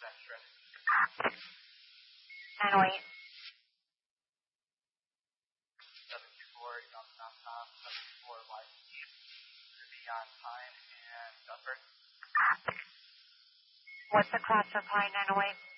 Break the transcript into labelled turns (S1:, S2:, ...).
S1: 908.
S2: 724, Young.com, 74 YC, to be on Pine and Duffer.
S1: What's the cost for Pine 908?